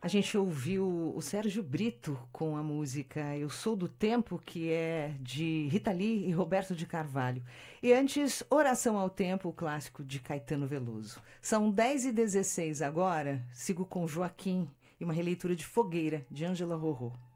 A gente ouviu o Sérgio Brito com a música Eu Sou do Tempo, que é de Rita Lee e Roberto de Carvalho. E antes, Oração ao Tempo, o clássico de Caetano Veloso. São 10h16 agora, sigo com Joaquim e uma releitura de Fogueira, de Ângela Rorô.